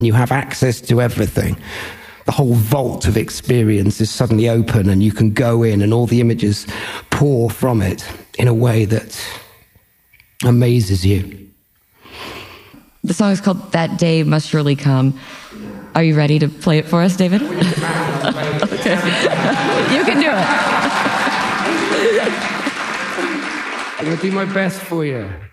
You have access to everything. The whole vault of experience is suddenly open, and you can go in and all the images pour from it in a way that amazes you. The song is called That Day Must Surely Come. Are you ready to play it for us, David? Okay. You can do it. I'm going to do my best for you.